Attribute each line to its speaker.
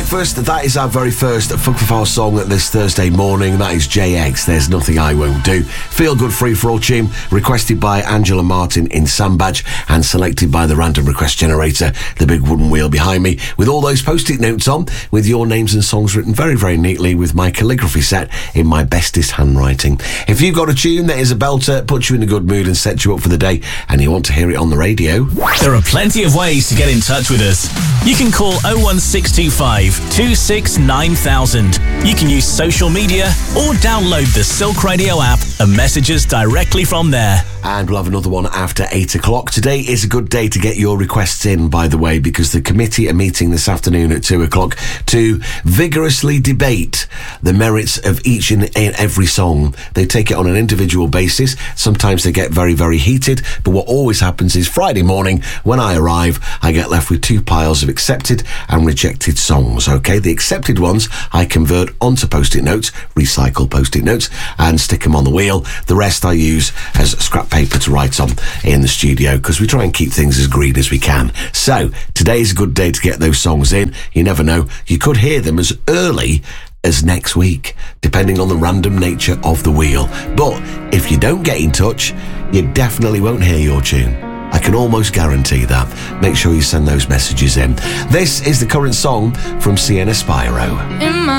Speaker 1: breakfast. That is our very first Funk for Four song this Thursday morning. That is JX, There's Nothing I Won't Do. Feel Good Free For All tune, requested by Angela Martin in Sandbadge and selected by the random request generator, the big wooden wheel behind me, with all those post-it notes on, with your names and songs written very, very neatly with my calligraphy set in my bestest handwriting. If you've got a tune that is a belter, puts you in a good mood and sets you up for the day, and you want to hear it on the radio,
Speaker 2: there are plenty of ways to get in touch with us. You can call 01625 269 You can use social media or download the Silk Radio app and message us directly from there.
Speaker 1: And we'll have another one after 8 o'clock. Today is a good day to get your requests in, by the way, because the committee are meeting this afternoon at 2 o'clock to vigorously debate the merits of each and every song. They take it on an individual basis. Sometimes they get very, very heated, but what always happens is Friday morning, when I arrive, I get left with two piles of accepted and rejected songs, okay? The accepted ones I convert onto post-it notes, recycle post-it notes, and stick them on the wheel. The rest I use as scrap paper to write on in the studio, because we try and keep things as green as we can. So today's a good day to get those songs in. You never know, you could hear them as early as next week, depending on the random nature of the wheel. But if you don't get in touch, you definitely won't hear your tune. I can almost guarantee that. Make sure you send those messages in. This is the current song from Sienna Spyro.